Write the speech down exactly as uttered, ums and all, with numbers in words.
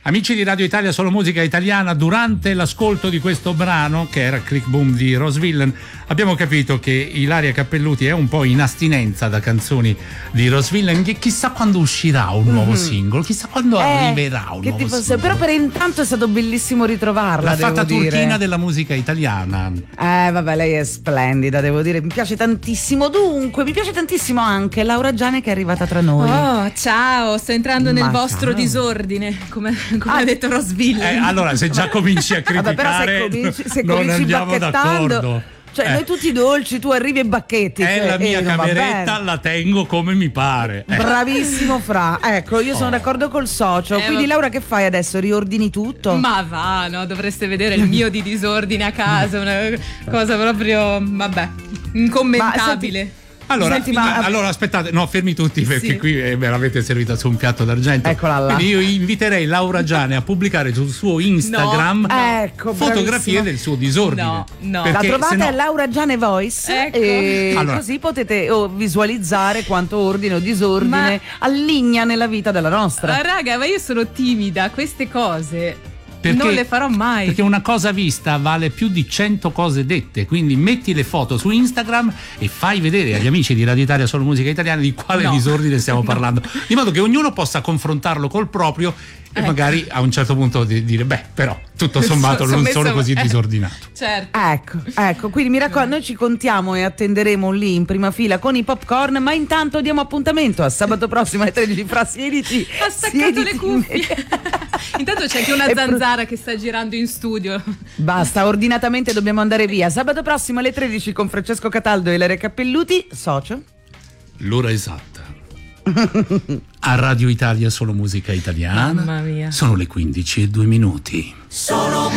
Amici di Radio Italia Solo Musica Italiana, durante l'ascolto di questo brano, che era Click Boom di Rose Villain, abbiamo capito che Ilaria Cappelluti è un po' in astinenza da canzoni di Rose Villain, che chissà quando uscirà un nuovo mm-hmm. singolo, chissà quando eh, arriverà un che nuovo tipo, singolo. Però per intanto è stato bellissimo ritrovarla. La fatta devo turchina dire. della musica italiana. Eh vabbè, lei è splendida, devo dire, mi piace tantissimo. Dunque, mi piace tantissimo anche Laura Giane, che è arrivata tra noi. Oh, ciao, sto entrando Ma nel vostro ciao. disordine, come, come Ah, ha detto Rose Villain. Eh, allora, se già cominci a criticare, Vabbè, però se cominci, se non cominci andiamo bacchettando, d'accordo. cioè Eh. noi tutti dolci, tu arrivi e bacchetti. È cioè, la mia eh, non va cameretta, bene. la tengo come mi pare. Eh. Bravissimo Fra, ecco, io sono Oh. d'accordo col socio. Eh, Quindi ma- Laura, che fai adesso? Riordini tutto? Ma va, no, dovreste vedere il mio di disordine a casa, una cosa proprio, vabbè, incommentabile. Allora, Senti, ma- allora aspettate, no, fermi tutti, perché Sì. qui eh, me l'avete servita su un piatto d'argento. Eccola là. Quindi io inviterei Laura Giane a pubblicare sul suo Instagram No, no. Ecco, fotografie bravissimo. del suo disordine. No, no. Perché La trovate se no- a Laura Giane Voice, Ecco. e Allora. così potete oh, visualizzare quanto ordine o disordine alligna nella vita della nostra. Ma raga, ma io sono timida, queste cose Perché- non le farò mai. Perché una cosa vista vale più di cento cose dette, quindi metti le foto su Instagram e fai vedere agli amici di Radio Italia Solo Musica Italiana di quale No. disordine stiamo parlando, di modo che ognuno possa confrontarlo col proprio e Ecco. magari a un certo punto di dire beh, però tutto sommato Sono non messo- sono così eh. disordinato. Certo. Ecco, ecco, quindi mi raccomando, noi ci contiamo e attenderemo lì in prima fila con i popcorn, ma intanto diamo appuntamento a sabato prossimo alle tredici. Fra, siediti. Ha staccato le siediti. cuffie. Intanto c'è anche una E pro- zanzara che sta girando in studio. Basta, ordinatamente dobbiamo andare via. Sabato prossimo alle tredici con Francesco Cataldo e Ilaria Cappelluti, socio. L'ora esatta. A Radio Italia Solo Musica Italiana Mamma mia. sono le quindici e due minuti. Solo